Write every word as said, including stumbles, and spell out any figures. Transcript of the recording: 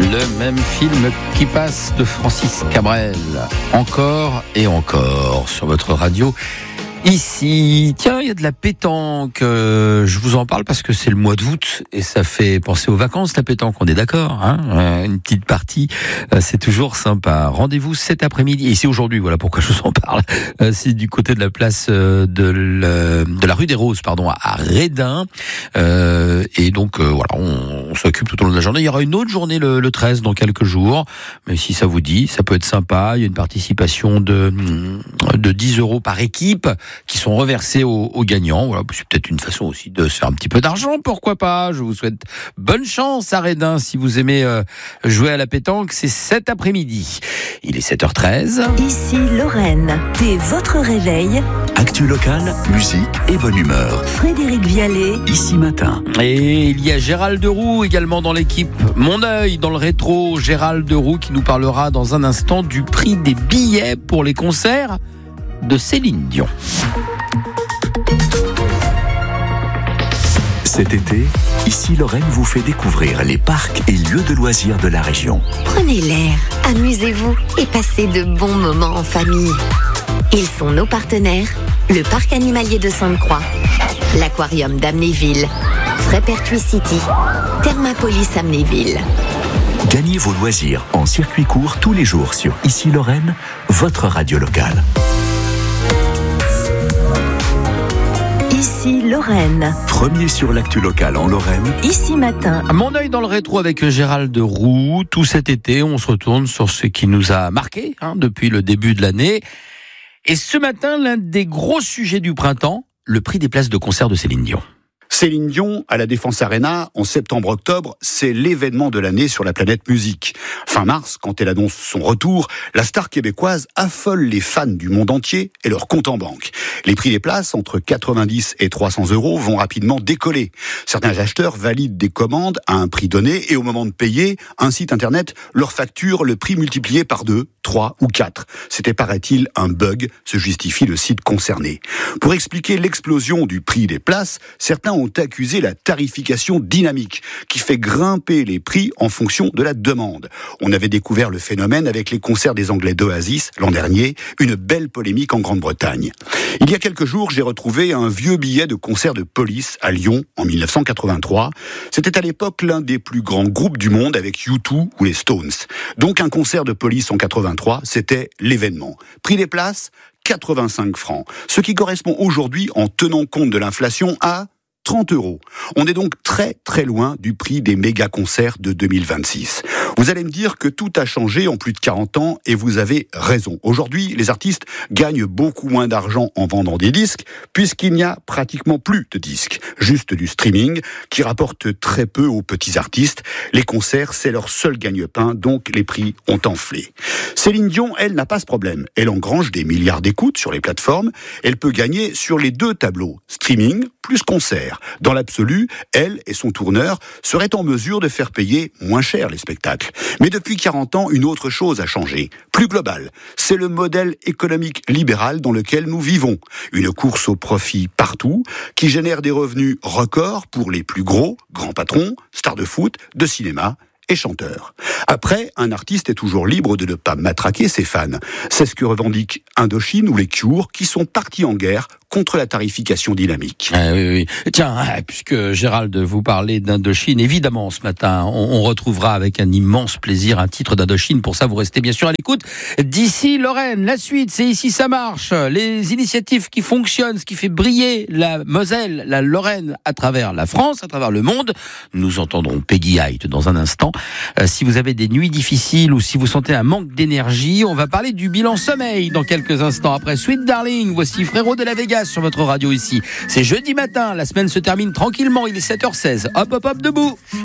Le même film qui passe de Francis Cabrel, encore et encore sur votre radio. Ici, tiens, il y a de la pétanque. Euh, je vous en parle parce que c'est le mois d'août et ça fait penser aux vacances, la pétanque. On est d'accord, hein, euh, une petite partie, euh, c'est toujours sympa. Rendez-vous cet après-midi. Et c'est aujourd'hui, voilà pourquoi je vous en parle. Euh, c'est du côté de la place euh, de, le, de la rue des Roses, pardon, à Redin. Euh, et donc, euh, voilà, on, on s'occupe tout au long de la journée. Il y aura une autre journée le, le treize dans quelques jours. Mais si ça vous dit, ça peut être sympa. Il y a une participation de, de dix euros par équipe qui sont reversés aux, aux gagnants. Voilà, c'est peut-être une façon aussi de se faire un petit peu d'argent, pourquoi pas. Je vous souhaite bonne chance à Redin si vous aimez euh, jouer à la pétanque. C'est cet après-midi. Il est sept heures treize. Ici Lorraine, dès votre réveil. Actu locale, musique et bonne humeur. Frédéric Vialet. Ici matin. Et il y a Gérald Deroux également dans l'équipe. Mon œil dans le rétro. Gérald Deroux qui nous parlera dans un instant du prix des billets pour les concerts de Céline Dion. Cet été, Ici Lorraine vous fait découvrir les parcs et lieux de loisirs de la région. Prenez l'air, amusez-vous et passez de bons moments en famille. Ils sont nos partenaires, le parc animalier de Sainte-Croix, l'aquarium d'Amnéville, Frépertuis City, Thermapolis Amnéville. Gagnez vos loisirs en circuit court tous les jours sur Ici Lorraine, votre radio locale. Ici Lorraine. Premier sur l'actu locale en Lorraine. Ici matin. Mon œil dans le rétro avec Gérald Deroux. Tout cet été, on se retourne sur ce qui nous a marqué hein, depuis le début de l'année. Et ce matin, l'un des gros sujets du printemps, le prix des places de concert de Céline Dion. Céline Dion, à la Défense Arena, en septembre-octobre, c'est l'événement de l'année sur la planète musique. Fin mars, quand elle annonce son retour, la star québécoise affole les fans du monde entier et leur compte en banque. Les prix des places, entre quatre-vingt-dix et trois cents euros, vont rapidement décoller. Certains acheteurs valident des commandes à un prix donné et au moment de payer, un site internet leur facture le prix multiplié par deux, trois ou quatre. C'était, paraît-il, un bug, se justifie le site concerné. Pour expliquer l'explosion du prix des places, certains ont accusé la tarification dynamique, qui fait grimper les prix en fonction de la demande. On avait découvert le phénomène avec les concerts des Anglais d'Oasis l'an dernier, une belle polémique en Grande-Bretagne. Il y a quelques jours, j'ai retrouvé un vieux billet de concert de Police à Lyon en dix-neuf cent quatre-vingt-trois. C'était à l'époque l'un des plus grands groupes du monde avec U deux ou les Stones. Donc un concert de Police en quatre-vingt-trois, c'était l'événement. Prix des places, quatre-vingt-cinq francs. Ce qui correspond aujourd'hui, en tenant compte de l'inflation, à trente euros. On est donc très très loin du prix des méga-concerts de deux mille vingt-six. Vous allez me dire que tout a changé en plus de quarante ans et vous avez raison. Aujourd'hui, les artistes gagnent beaucoup moins d'argent en vendant des disques puisqu'il n'y a pratiquement plus de disques. Juste du streaming qui rapporte très peu aux petits artistes. Les concerts, c'est leur seul gagne-pain, donc les prix ont enflé. Céline Dion, elle, n'a pas ce problème. Elle engrange des milliards d'écoutes sur les plateformes. Elle peut gagner sur les deux tableaux, streaming plus concert. Dans l'absolu, elle et son tourneur seraient en mesure de faire payer moins cher les spectacles. Mais depuis quarante ans, une autre chose a changé, plus globale. C'est le modèle économique libéral dans lequel nous vivons. Une course au profit partout, qui génère des revenus records pour les plus gros, grands patrons, stars de foot, de cinéma et chanteurs. Après, un artiste est toujours libre de ne pas matraquer ses fans. C'est ce que revendiquent Indochine ou les Cure, qui sont partis en guerre contre la tarification dynamique. Ah oui, oui. Tiens, puisque Gérald vous parlait d'Indochine, évidemment, ce matin, on, on retrouvera avec un immense plaisir un titre d'Indochine. Pour ça, vous restez bien sûr à l'écoute. D'ici Lorraine, la suite, c'est Ici ça marche. Les initiatives qui fonctionnent, ce qui fait briller la Moselle, la Lorraine à travers la France, à travers le monde. Nous entendrons Peggy Height dans un instant. Euh, si vous avez des nuits difficiles ou si vous sentez un manque d'énergie, on va parler du bilan sommeil dans quelques instants. Après Sweet Darling, voici Frérot de la Vega sur votre radio ici. C'est jeudi matin, la semaine se termine tranquillement, il est sept heures seize. Hop hop hop debout.